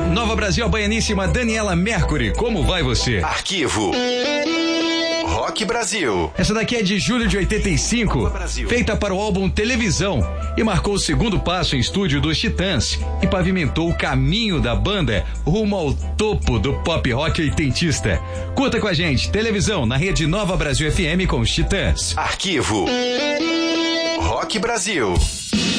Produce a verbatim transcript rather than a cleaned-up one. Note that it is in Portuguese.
Nova Brasil, a baianíssima Daniela Mercury, como vai você? Arquivo Rock Brasil. Essa daqui é de julho de oitenta e cinco, feita para o álbum Televisão, e marcou o segundo passo em estúdio dos Titãs e pavimentou o caminho da banda rumo ao topo do pop rock oitentista. Curta com a gente, Televisão, na rede Nova Brasil F M com os Titãs. Arquivo Rock Brasil.